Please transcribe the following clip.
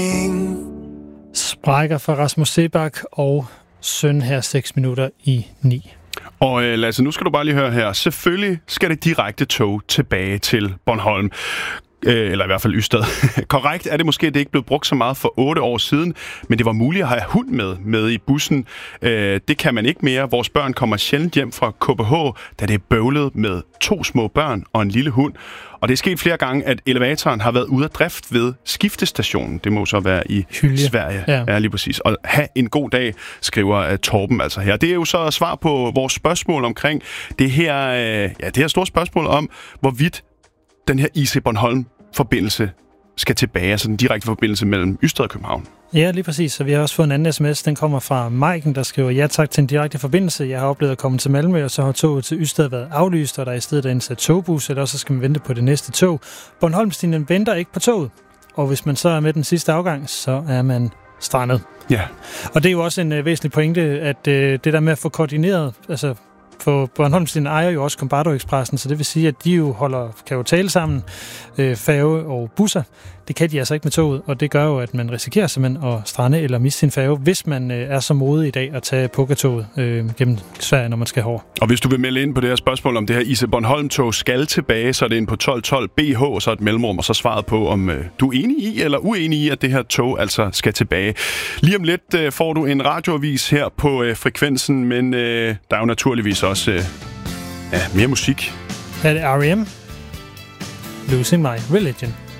Sprækker fra Rasmus Seebach og Søn her 6 minutter i 9. Og Lasse, nu skal du bare lige høre her. Selvfølgelig skal det direkte tog tilbage til Bornholm. Eller i hvert fald Ystad. Korrekt er det måske, at det ikke blev brugt så meget for 8 år siden, men det var muligt at have hund med i bussen. Det kan man ikke mere. Vores børn kommer sjældent hjem fra KBH, da det er bøvlet med 2 små børn og en lille hund. Og det er sket flere gange, at elevatoren har været ude af drift ved skiftestationen. Det må så være i Sverige. Ja, lige præcis. Og have en god dag, skriver Torben altså her. Det er jo så svar på vores spørgsmål omkring det her store spørgsmål om, hvorvidt den her IC Bornholm-forbindelse skal tilbage, altså den direkte forbindelse mellem Ystad og København. Ja, lige præcis. Så vi har også fået en anden sms. Den kommer fra Maiken, der skriver, ja tak til en direkte forbindelse. Jeg har oplevet at komme til Malmø, og så har toget til Ystad været aflyst, og der er i stedet indsat togbus, eller også skal man vente på det næste tog. Bornholmslinjen venter ikke på toget, og hvis man så er med den sidste afgang, så er man strandet. Ja. Og det er jo også en væsentlig pointe, at det der med at få koordineret, altså for Bornholmslinjen ejer jo også Combardo Expressen, så det vil sige, at de jo kan jo tale sammen, færge og busser. Det kan de altså ikke med toget, og det gør jo, at man risikerer simpelthen at strande eller miste sin færge, hvis man er så modig i dag at tage Pukkertoget gennem Sverige, når man skal herover. Og hvis du vil melde ind på det her spørgsmål om det her IC Bornholm-tog skal tilbage, så er det ind på 1212 BH, og så et mellemrum, og så svaret på, om du er enig i eller uenig i, at det her tog altså skal tilbage. Lige om lidt får du en radioavis her på frekvensen, men der er jo naturligvis også mere musik. Er det R.E.M? Losing My Religion.